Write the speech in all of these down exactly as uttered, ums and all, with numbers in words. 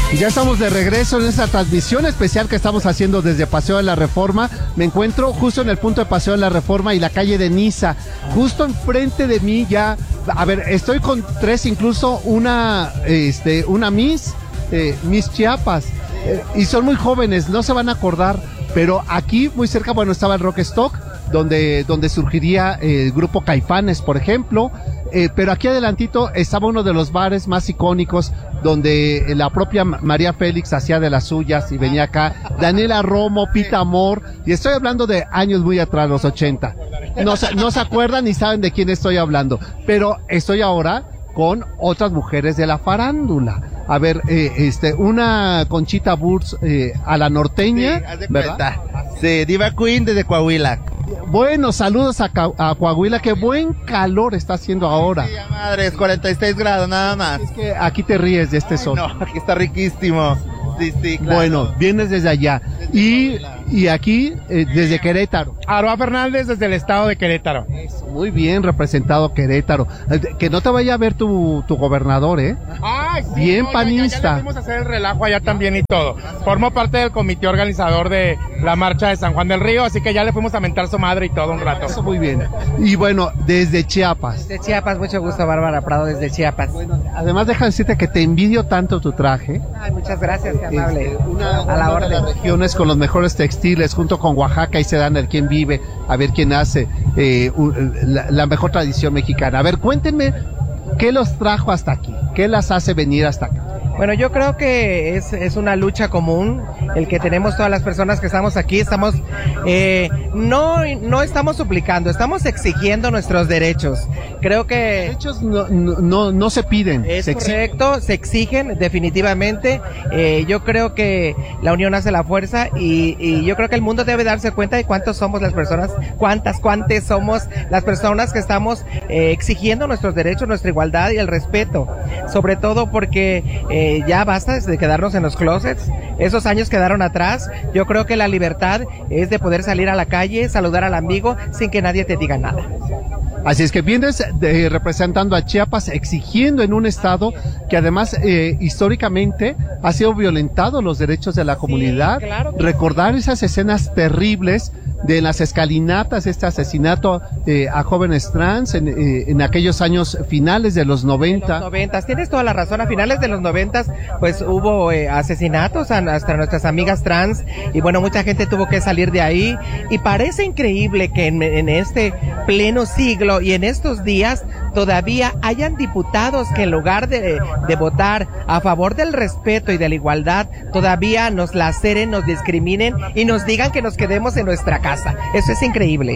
Ya estamos de regreso en esta transmisión especial que estamos haciendo desde Paseo de la Reforma. Me encuentro justo en el punto de Paseo de la Reforma y la calle de Niza. Justo enfrente de mí ya, a ver, estoy con tres, incluso una, este, una Miss, eh, Miss Chiapas. Eh, y son muy jóvenes, no se van a acordar, pero aquí muy cerca, bueno, estaba el Rockstock, donde, donde surgiría el grupo Caifanes, por ejemplo. Eh, pero aquí adelantito estaba uno de los bares más icónicos donde la propia María Félix hacía de las suyas y venía acá, Daniela Romo, Pita Amor, y estoy hablando de años muy atrás, los ochenta. No, no se acuerdan ni saben de quién estoy hablando, pero estoy ahora con otras mujeres de la farándula. A ver, eh, este, una Conchita Wurst eh, a la norteña, sí, haz de ¿verdad? Sí, Diva Queen desde Coahuila. Bueno, saludos a, a Coahuila, qué buen calor está haciendo ahora. Sí, madre, es cuarenta y seis grados nada más. Es que aquí te ríes de este sol. No, aquí está riquísimo. Sí, sí, claro. Bueno, vienes desde allá. Desde y, y aquí, eh, desde Querétaro. Aroa Fernández desde el estado de Querétaro. Eso, muy bien representado Querétaro. Que no te vaya a ver tu, tu gobernador, ¿eh? Ay, sí, bien no, panista. Ya, ya le fuimos a hacer el relajo allá también y todo. Formo parte del comité organizador de la marcha de San Juan del Río, así que ya le fuimos a mentar su madre y todo un rato. Eso muy bien. Y bueno, desde Chiapas. Desde Chiapas, mucho gusto, Bárbara Prado, desde Chiapas. Bueno, además deja decirte que te envidio tanto tu traje. Ay, muchas gracias, qué amable. Este, una, a la una de las regiones con los mejores textiles, junto con Oaxaca, y se dan el quién vive, a ver quién hace eh, la, la mejor tradición mexicana. A ver, cuéntenme, ¿qué los trajo hasta aquí? ¿Qué las hace venir hasta acá? Bueno, yo creo que es, es una lucha común el que tenemos todas las personas que estamos aquí. Estamos, eh, no, no estamos suplicando, estamos exigiendo nuestros derechos. Creo que... Derechos no, no, no se piden. Es se correcto, exigen. se exigen definitivamente. Eh, yo creo que la unión hace la fuerza y, y yo creo que el mundo debe darse cuenta de cuántos somos las personas, cuántas, cuántas somos las personas que estamos eh, exigiendo nuestros derechos, nuestra igualdad y el respeto. Sobre todo porque... Eh, ya basta de quedarnos en los closets, esos años quedaron atrás. Yo creo que la libertad es de poder salir a la calle, saludar al amigo sin que nadie te diga nada. Así es que vienes de, representando a Chiapas, exigiendo en un estado que además eh, históricamente ha sido violentado los derechos de la comunidad. Sí, claro. Recordar esas escenas terribles de las escalinatas, este asesinato eh, a jóvenes trans en, eh, en aquellos años finales de los noventa. Los noventas, tienes toda la razón, a finales de los noventas pues hubo eh, asesinatos a, hasta nuestras amigas trans y bueno, mucha gente tuvo que salir de ahí y parece increíble que en, en este pleno siglo y en estos días todavía hayan diputados que en lugar de, de votar a favor del respeto y de la igualdad, todavía nos laceren, nos discriminen y nos digan que nos quedemos en nuestra casa. Eso es increíble.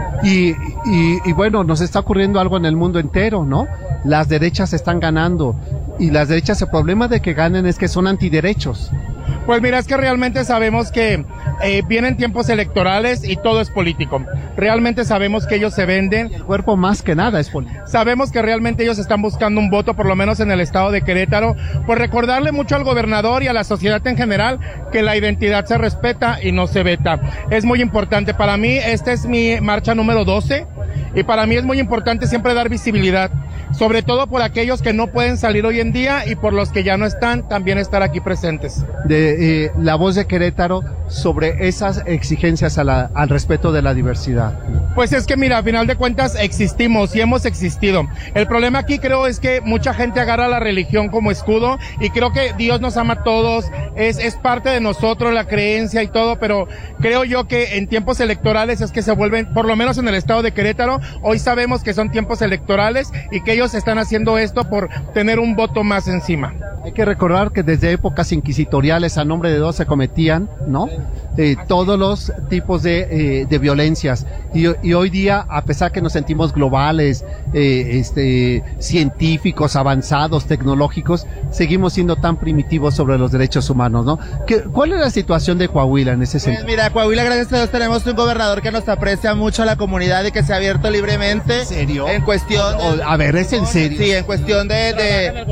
Y, y, y bueno, nos está ocurriendo algo en el mundo entero, ¿no? Las derechas están ganando y las derechas, el problema de que ganen es que son antiderechos. Pues mira, es que realmente sabemos que eh, vienen tiempos electorales y todo es político. Realmente sabemos que ellos se venden. El cuerpo más que nada es político. Sabemos que realmente ellos están buscando un voto, por lo menos en el estado de Querétaro, por recordarle mucho al gobernador y a la sociedad en general que la identidad se respeta y no se veta. Es muy importante. Para mí, esta es mi marcha número doce y para mí es muy importante siempre dar visibilidad. Sobre todo por aquellos que no pueden salir hoy en día y por los que ya no están, también estar aquí presentes. De eh, la voz de Querétaro sobre esas exigencias a la, al respeto de la diversidad. Pues es que mira, a final de cuentas existimos y hemos existido. El problema aquí creo es que mucha gente agarra la religión como escudo y creo que Dios nos ama a todos, es, es parte de nosotros la creencia y todo, pero creo yo que en tiempos electorales es que se vuelven, por lo menos en el estado de Querétaro, hoy sabemos que son tiempos electorales y que ellos están haciendo esto por tener un voto más encima. Hay que recordar que desde épocas inquisitoriales a nombre de Dios se cometían, ¿no? Eh, todos los tipos de, eh, de violencias. Y, y hoy día, a pesar que nos sentimos globales, eh, este, científicos, avanzados, tecnológicos, seguimos siendo tan primitivos sobre los derechos humanos, ¿no? ¿Qué, ¿Cuál es la situación de Coahuila en ese sentido? Pues mira, Coahuila, gracias a Dios, tenemos un gobernador que nos aprecia mucho a la comunidad y que se ha abierto libremente. ¿En serio? En cuestión... De, a ver, ¿es en serio? Sí, en cuestión de... de...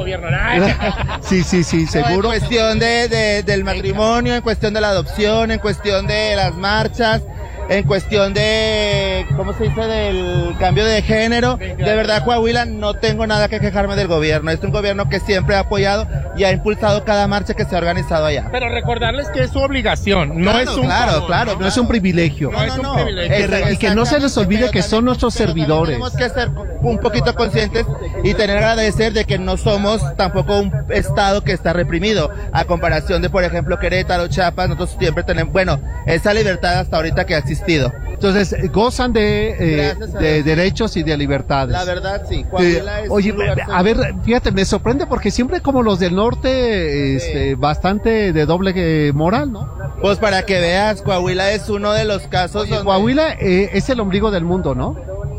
Sí, sí, sí, seguro. En cuestión de, de, del matrimonio, en cuestión de la adopción, en cuestión de las marchas. en cuestión de, ¿cómo se dice?, del cambio de género. De verdad, Coahuila, no tengo nada que quejarme del gobierno. Es un gobierno que siempre ha apoyado y ha impulsado cada marcha que se ha organizado allá. Pero recordarles que es su obligación, no Claro, es un claro, favor, claro, ¿no? No claro. es un privilegio. No, es un privilegio. Que re- y que no se les olvide Pero que también- son nuestros pero también servidores. Tenemos que ser un poquito conscientes y tener agradecer de que no somos tampoco un estado que está reprimido, a comparación de, por ejemplo, Querétaro, Chiapas. Nosotros siempre tenemos, bueno, esa libertad hasta ahorita que ha existido. Entonces, eh, gozan de, eh, Gracias a de Dios. derechos y de libertades. La verdad, sí. Eh, Coahuila es oye, un lugar a seguro. ver, fíjate, me sorprende porque siempre como los del norte, este, bastante de doble eh, moral, ¿no? Pues para que veas, Coahuila es uno de los casos Oye, donde... Coahuila eh, es el ombligo del mundo, ¿no?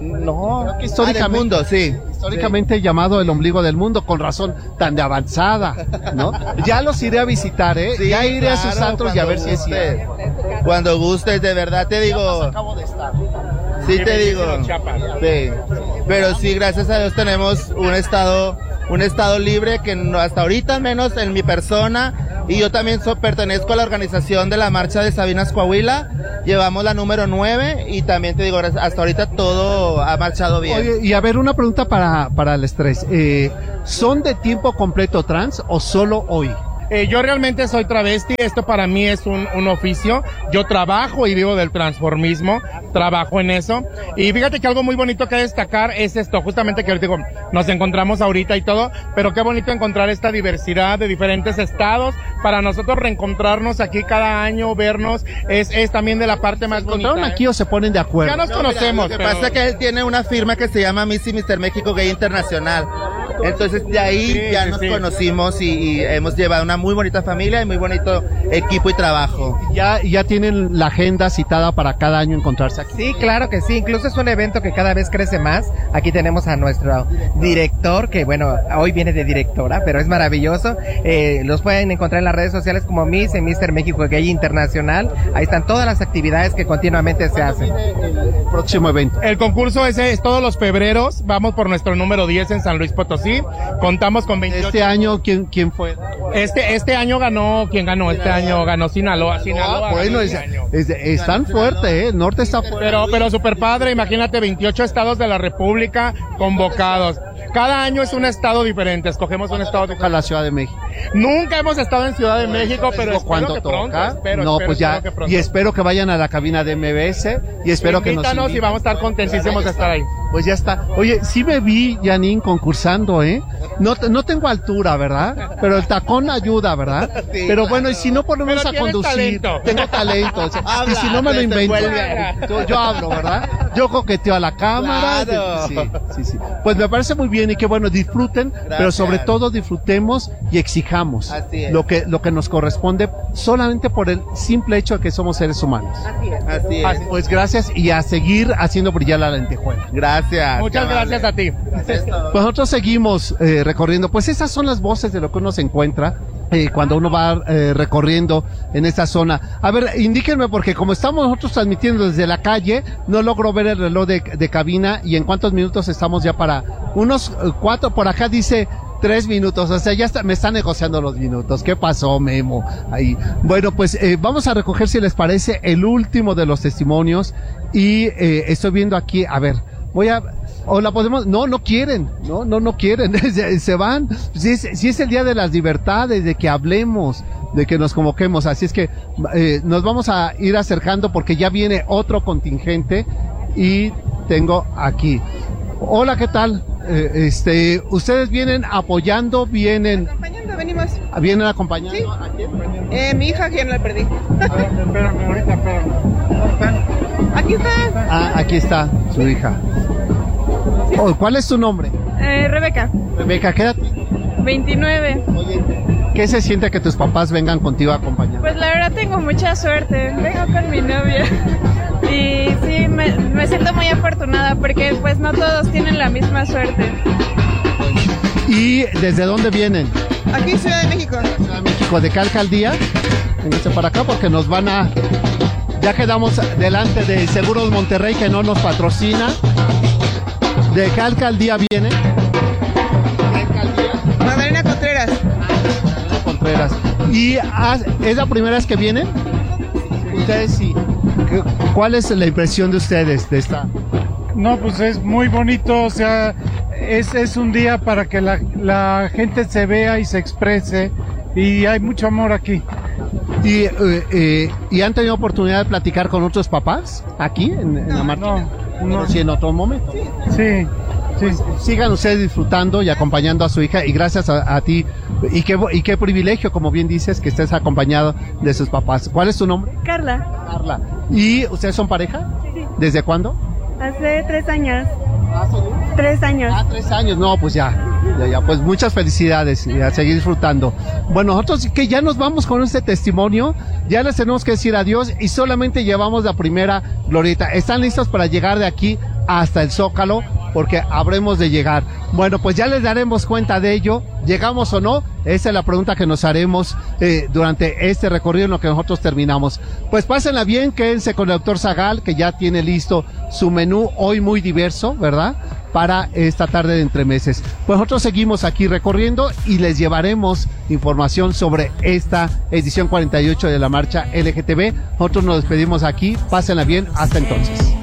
No, Creo que históricamente. históricamente- Ah, del mundo, sí. Históricamente llamado el ombligo del mundo, con razón tan de avanzada, ¿no? Ya los iré a visitar, ¿eh? Sí, ya iré a claro, sus antros y a cuando ver si es gustes. cierto. Cuando gustes, de verdad te digo, Acabo de estar. sí Qué te digo, bellísimo Chiapas. sí. Pero sí, gracias a Dios tenemos un estado, un estado libre que no- hasta ahorita, al menos en mi persona, y yo también so- pertenezco a la organización de la marcha de Sabinas Coahuila, llevamos la número nueve y también te digo, gracias- hasta ahorita todo ha marchado bien. Oye, y a ver, una pregunta para, para el estrés. Eh, ¿Son de tiempo completo trans o solo hoy? Eh, yo realmente soy travesti, esto para mí es un, un oficio, yo trabajo y vivo del transformismo, trabajo en eso, y fíjate que algo muy bonito que destacar es esto, justamente que digo, nos encontramos ahorita y todo, pero qué bonito encontrar esta diversidad de diferentes estados, para nosotros reencontrarnos aquí cada año, vernos, es, es también de la parte más bonita. ¿Encontraron aquí o se ponen de acuerdo? Ya nos No, mira, conocemos, lo que pero- pasa es que él tiene una firma que se llama Miss y mister México Gay Internacional. Entonces de ahí Sí, ya sí, nos sí. conocimos y, y hemos llevado una muy bonita familia y muy bonito equipo y trabajo. Ya, ya tienen la agenda citada para cada año encontrarse aquí. Sí, claro que sí. Incluso es un evento que cada vez crece más. Aquí tenemos a nuestro director, que bueno, hoy viene de directora, pero es maravilloso. Eh, los pueden encontrar en las redes sociales como Miss y mister México Gay Internacional. Ahí están todas las actividades que continuamente se hacen. El próximo evento. El concurso ese es todos los febreros, vamos por nuestro número diez en San Luis Potosí, contamos con veintiocho. Este año, ¿quién, quién fue? Este, este año ganó, ¿quién ganó? Este año ganó Sinaloa, Sinaloa. Ah, bueno, ganó es, este año. es- están fuertes, ¿eh? El norte está fuerte. Pero, pero super padre, imagínate veintiocho estados de la República convocados. Cada año es un estado diferente, escogemos un estado Toca diferente. la Ciudad de México. Nunca hemos estado en Ciudad de México, pero espero cuando que toca, pronto, espero, no, espero, pues ya, espero que pronto. y espero que vayan a la cabina de M B S y espero que nos Invítanos y inviten. vamos a estar contentísimos de estar ahí. Pues ya está. Oye, sí me vi, Janine, concursando, ¿eh? No, te- no tengo altura, ¿verdad? Pero el tacón ayuda, ¿verdad? Sí, Pero claro. bueno, y si no ponemos Pero a tienes conducir, talento. tengo talento. o sea, y si no me lo Habla, invento, desenvuelve. yo, yo hablo, ¿verdad? Yo coqueteo a la cámara. Claro. Sí, sí, sí. Pues me parece muy bien y que bueno, disfruten, pero sobre todo disfrutemos y exijamos Así es. lo que, lo que nos corresponde solamente por el simple hecho de que somos seres humanos. Así es. Pues gracias y a seguir haciendo brillar la lentejuela. Gracias. Muchas qué amable. gracias a ti. Pues nosotros seguimos eh, recorriendo, pues esas son las voces de lo que uno se encuentra eh, cuando uno va eh, recorriendo en esa zona. A ver, indíquenme porque como estamos nosotros transmitiendo desde la calle, no logro ver el reloj de, de cabina y en cuántos minutos estamos ya para unos eh, cuatro, por acá dice tres minutos, o sea, ya está, me está negociando los minutos. ¿Qué pasó, Memo? Ahí. Bueno, pues eh, vamos a recoger, si les parece, el último de los testimonios y eh, estoy viendo aquí, a ver, voy a, o la podemos, no, no quieren, no, no, no quieren, se, se van, si es, si es el día de las libertades, de que hablemos, de que nos convoquemos, así es que eh, nos vamos a ir acercando porque ya viene otro contingente y tengo aquí. Hola, ¿qué tal? Eh, este, ustedes vienen apoyando, vienen, Acompañando, venimos. vienen acompañando. Sí. ¿A quién? Eh, mi hija, ¿quién la perdí? Espérame, ahorita, espérame. Aquí está. Ah, aquí está su hija. Oh, ¿cuál es tu nombre? Eh, Rebeca, Rebeca, quédate. veintinueve. Oye, ¿qué se siente que tus papás vengan contigo a acompañar? Pues la verdad tengo mucha suerte. Vengo con mi novia. Y sí, me, me siento muy afortunada porque pues no todos tienen la misma suerte. ¿Y desde dónde vienen? Aquí Ciudad de México. Ciudad de México, ¿de qué alcaldía? Vénganse para acá porque nos van a... Ya quedamos delante de Seguros Monterrey que no nos patrocina. ¿De qué alcaldía viene? ¿Qué alcaldía? Magdalena Contreras. Contreras. ¿Y has- es la primera vez que vienen? Ustedes sí. ¿Cuál es la impresión de ustedes de esta? No, pues es muy bonito, o sea, es, es un día para que la, la gente se vea y se exprese, y hay mucho amor aquí. ¿Y, eh, eh, ¿y han tenido oportunidad de platicar con otros papás aquí en, en la marcha? No, no. Sí, en otro momento. Sí, sí. Sigan ustedes disfrutando y acompañando a su hija, y gracias a, a ti, y qué, y qué privilegio, como bien dices, que estés acompañado de sus papás. ¿Cuál es tu nombre? Carla, Carla. ¿Y ustedes son pareja? Sí. ¿Desde cuándo? hace tres años. Ah, ¿sí? Tres años. Ah, tres años, no, pues ya, ya, ya, pues muchas felicidades y a seguir disfrutando. Bueno, nosotros que ya nos vamos con este testimonio, ya les tenemos que decir adiós y solamente llevamos la primera glorieta. ¿Están listos para llegar de aquí hasta el Zócalo? Porque habremos de llegar. Bueno, pues ya les daremos cuenta de ello. ¿Llegamos o no? Esa es la pregunta que nos haremos eh, durante este recorrido en lo que nosotros terminamos. Pues pásenla bien, quédense con el doctor Zagal, que ya tiene listo su menú hoy muy diverso, ¿verdad? Para esta tarde de entremeses. Pues nosotros seguimos aquí recorriendo y les llevaremos información sobre esta edición cuarenta y ocho de la marcha L G T B. Nosotros nos despedimos aquí. Pásenla bien. Hasta entonces.